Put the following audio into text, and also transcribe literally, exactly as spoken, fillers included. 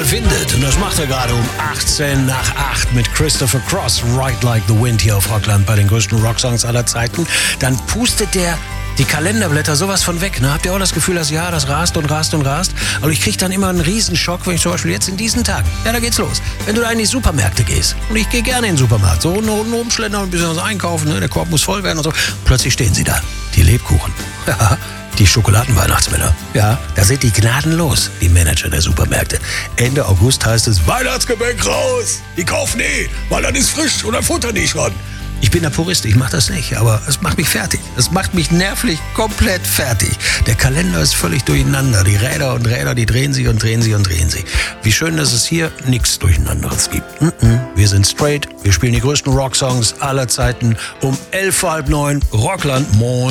mal findet. Und das macht er gerade um achtzehn nach acht mit Christopher Cross, Ride Like the Wind hier auf Rockland bei den größten Rocksongs aller Zeiten. Dann pustet der die Kalenderblätter sowas von weg. Ne? Habt ihr auch das Gefühl, dass ja, das rast und rast und rast? Aber ich kriege dann immer einen Riesenschock, wenn ich zum Beispiel jetzt in diesen Tagen, ja, da geht's los. Wenn du da in die Supermärkte gehst, und ich gehe gerne in den Supermarkt, so unten rumschlendern, ein bisschen was einkaufen, ne? Der Korb muss voll werden und so. Plötzlich stehen sie da, die Lebkuchen. Ja, die Schokoladenweihnachtsmänner. Ja, da sind die gnadenlos, die Manager der Supermärkte. Ende August heißt es, Weihnachtsgebäck raus! Die kaufen eh, weil dann ist frisch und dann futtern die schon. Ich bin der Purist, ich mache das nicht, aber es macht mich fertig. Es macht mich nervlich komplett fertig. Der Kalender ist völlig durcheinander. Die Räder und Räder, die drehen sich und drehen sich und drehen sich. Wie schön, dass es hier nichts Durcheinanderes gibt. Mm-mm. Wir sind straight, wir spielen die größten Rocksongs aller Zeiten um elf, halb neun, Rockland, moin.